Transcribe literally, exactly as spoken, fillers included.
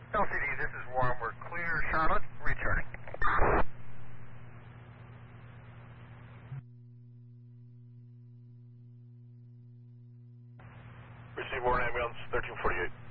L C D, this is Warren. We're clear. Charlotte, returning. Receive Warren ambulance, thirteen forty-eight.